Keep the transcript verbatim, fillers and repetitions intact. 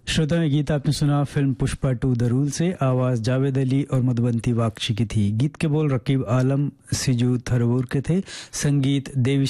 श्रोता में गीत आपने सुना फिल्म पुष्पा टू द रूल से। आवाज जावेद अली और मधुबंती वाकशी की थी। गीत के बोल रकीब आलम सिजू थरवूर के थे। संगीत देवी